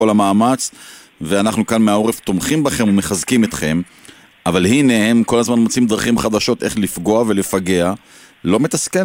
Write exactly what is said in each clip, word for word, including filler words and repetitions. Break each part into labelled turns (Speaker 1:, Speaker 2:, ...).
Speaker 1: כל המאמץ, ואנחנו כאן מהעורף תומכים בכם ומחזקים אתכם, אבל הנה הם כל הזמן מוצאים דרכים חדשות איך לפגוע ולפגע. לא מתסכל?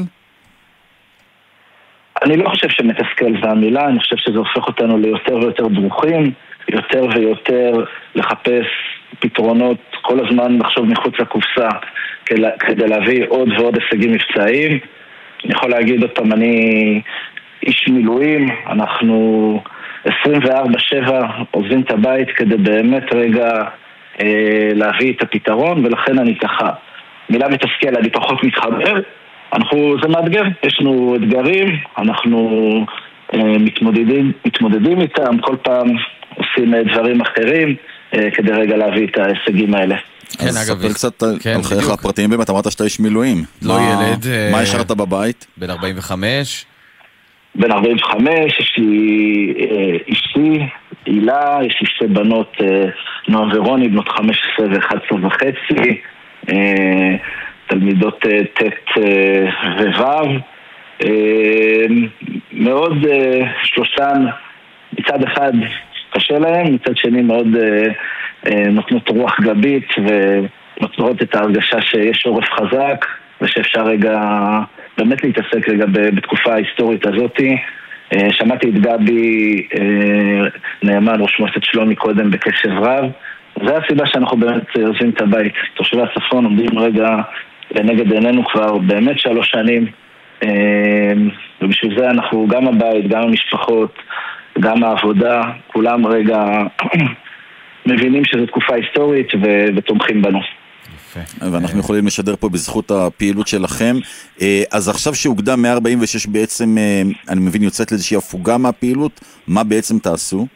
Speaker 2: אני לא חושב שמתסכל זה המילה, אני חושב שזה הופך אותנו ליותר ויותר דרוכים, יותר ויותר לחפש פתרונות, כל הזמן לחשוב מחוץ לקופסה, כדי להביא עוד ועוד הישגים מבצעיים. אני יכול להגיד אותם, אני איש מילואים, אנחנו עשרים וארבע שבע עוזבים את הבית כדי באמת רגע אה, להביא את הפתרון, ולכן אני ככה, מילה מתסכל, אני פחות מתחבר, אנחנו, זה מאתגר, יש לנו אתגרים, אנחנו אה, מתמודדים, מתמודדים איתם, כל פעם עושים דברים אחרים, אה, כדי רגע להביא את ההישגים האלה.
Speaker 1: כן, אז ספר קצת על חייך הפרטיים, באמת אמרת שאתה איש מילואים.
Speaker 3: לא ילד.
Speaker 1: מה השארת בבית?
Speaker 3: בן ארבעים וחמש.
Speaker 2: בן ארבעים וחמש, יש לי אשתי, הילה, יש לי שתי בנות, נועה ורוני, בנות חמש עשרה ואחת עשרה וחצי, תלמידות ט' וו', מאוד שלושן, מצד אחד קשה להם, מצד שני מאוד נותנות רוח גבית ונותנות את ההרגשה שיש עורף חזק ושאפשר רגע באמת להתעסק רגע בתקופה ההיסטורית הזאת. שמעתי את גבי נאמן, ראש מועצת שלומי קודם, בקשב רב. זה הסיבה שאנחנו באמת עוזבים את הבית. תושבי הצפון עומדים רגע לנגד עינינו כבר באמת שלוש שנים, ובשביל זה אנחנו גם הבית, גם המשפחות, גם העבודה, כולם רגע מבינים שזו תקופה היסטורית ותומכים בנו.
Speaker 1: ואנחנו יכולים לשדר פה בזכות הפעילות שלכם. אז עכשיו שהוקדם מאה ארבעים ושש בעצם, אני מבין, יוצאת לאיזושהי הפוגה מהפעילות, מה בעצם תעשו?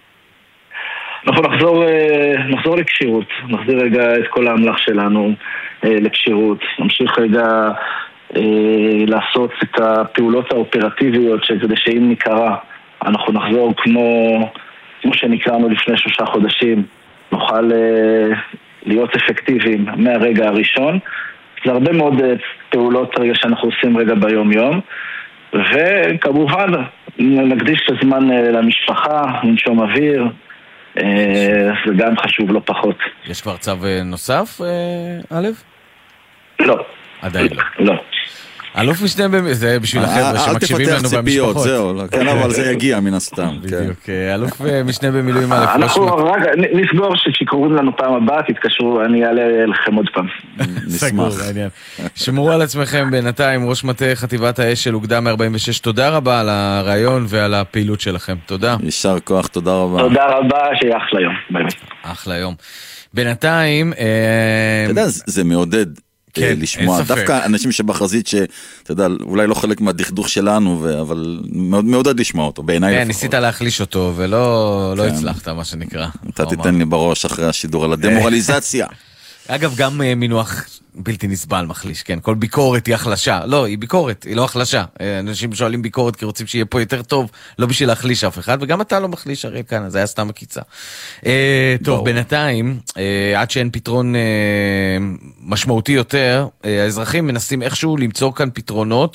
Speaker 2: אנחנו נחזור, נחזור לקשירות, נחזיר רגע את כל האמל"ח שלנו לקשירות, נמשיך רגע לעשות את הפעולות האופרטיביות כדי שאם נקרא, אנחנו נחזור כמו, כמו שנקראנו לפני שלושה חודשים, נוכל להיות אפקטיביים מהרגע הראשון. זה הרבה מאוד פעולות רגע שאנחנו עושים רגע ביום יום, וכמובן נקדיש את הזמן למשפחה, ננשום אוויר, זה גם חשוב לא פחות.
Speaker 3: יש כבר צו נוסף, א'?
Speaker 2: לא.
Speaker 3: עדיין לא.
Speaker 2: לא.
Speaker 3: אלוף משנה, זה בשביל החבר'ה שמקשיבים לנו במשפחות.
Speaker 1: אל תפתח ציפיות, זהו, כן, אבל זה יגיע מן הסתם.
Speaker 3: בדיוק, אלוף משנה במילואים א'.
Speaker 2: אנחנו רק נסגור שכשקוראים לנו פעם הבאה, תתקשרו, אני אעלה לכם עוד פעם.
Speaker 3: סגור, העניין. שמרו על עצמכם בינתיים, ראש מטה חטיבת האש של אוגדה מאה ארבעים ושש, תודה רבה על הרעיון ועל הפעילות שלכם, תודה.
Speaker 1: יישר כוח, תודה רבה.
Speaker 2: תודה רבה, שיהיה אחלה יום, באמת.
Speaker 3: אחלה יום. בינתיים...
Speaker 1: אתה יודע, זה מעודד.
Speaker 3: כן,
Speaker 1: לשמוע, דווקא אנשים שבחזית שאתה יודע, אולי לא חלק מהדכדוך שלנו, אבל מאוד מעודד לשמוע אותו, בעיניי לפחות.
Speaker 3: ניסית להחליש אותו, ולא לא הצלחת, מה שנקרא.
Speaker 1: אתה תיתן לי בראש אחרי השידור על הדמורליזציה.
Speaker 3: אגב, גם מינוח בלתי נסבל מחליש, כן? כל ביקורת היא החלשה. לא, היא ביקורת, היא לא החלשה. אנשים שואלים ביקורת כי רוצים שיהיה פה יותר טוב, לא בשביל להחליש אף אחד, וגם אתה לא מחליש הרי כאן, זה היה סתם הקיצה. טוב, בינתיים, עד שאין פתרון משמעותי יותר, האזרחים מנסים איכשהו למצוא כאן פתרונות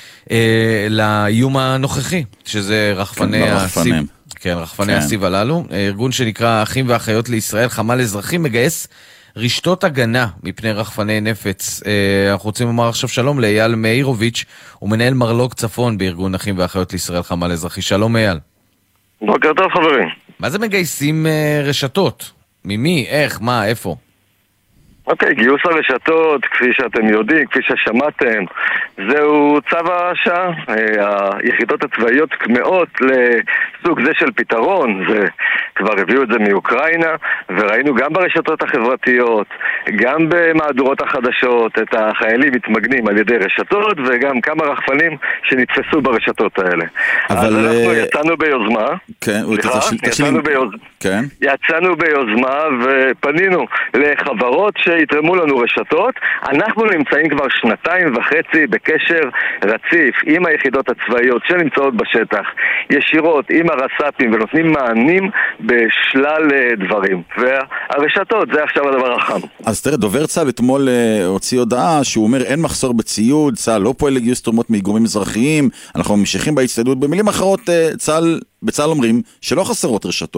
Speaker 3: לאיום הנוכחי, שזה רחפני הסיב. כן, רחפני הסיב הללו. ארגון שנקרא אחים ואחיות לישראל, חמ"ל אזרחים, מגייס רשתות הגנה מפני רחפני נפץ. אנחנו רוצים לומר עכשיו שלום לאייל מאירוביץ', הוא מנהל מרלוג צפון בארגון אחים ואחיות לישראל חמ"ל אזרחי. שלום אייל.
Speaker 4: בוקר טוב חברים.
Speaker 3: מה זה מגייסים רשתות? ממי? איך? מה? איפה?
Speaker 4: אוקיי, גיוס הרשתות, כפי שאתם יודעים, כפי ששמעתם, זהו צו השעה. היחידות הצבאיות כמאות לסוג זה של פתרון, וכבר הביאו את זה מאוקראינה, וראינו גם ברשתות החברתיות, גם במהדורות החדשות, את החיילים מתמגנים על ידי רשתות, וגם כמה רחפנים שנתפסו ברשתות האלה. אבל... אז אנחנו יצאנו ביוזמה.
Speaker 1: כן,
Speaker 4: סליחה, יצאנו ביוזמה.
Speaker 1: כן.
Speaker 4: יצאנו ביוזמה ופנינו לחברות ש... יתרמו לנו רשתות. אנחנו נמצאים כבר שנתיים וחצי בקשר רציף עם היחידות הצבאיות שנמצאות בשטח, ישירות עם הרס"פים, ונותנים מענים בשלל דברים. והרשתות, זה עכשיו הדבר החם.
Speaker 1: אז אז תראה, דובר צה"ל אתמול הוציא הודעה שהוא אומר אין מחסור בציוד, צה"ל לא פועל לגיוס תרומות מגורמים אזרחיים, אנחנו ממשיכים בהצטיידות. במילים אחרות, צה"ל, בצה"ל אומרים שלא חסרות רשתות.